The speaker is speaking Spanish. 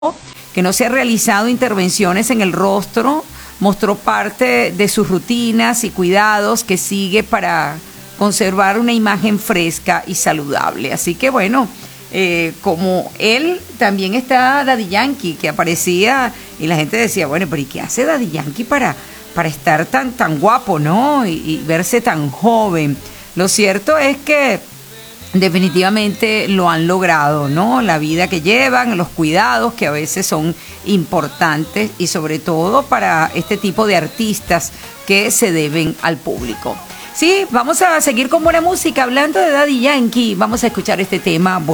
que no se ha realizado intervenciones en el rostro, mostró parte de sus rutinas y cuidados que sigue para conservar una imagen fresca y saludable. Así que bueno, como él, también está Daddy Yankee, que aparecía y la gente decía, bueno, pero ¿y qué hace Daddy Yankee para estar tan guapo, ¿no? Y verse tan joven? Lo cierto es que definitivamente lo han logrado, ¿no? La vida que llevan, los cuidados que a veces son importantes y sobre todo para este tipo de artistas que se deben al público. Sí, vamos a seguir con buena música. Hablando de Daddy Yankee, vamos a escuchar este tema.